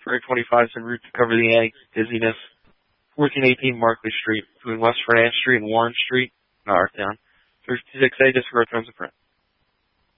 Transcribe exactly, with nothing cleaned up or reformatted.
for eight twenty-five is en route to cover the anti-dizziness. fourteen eighteen Markley Street, between West Fernand Street and Warren Street, Northtown. thirty-six A, disregard terms of print.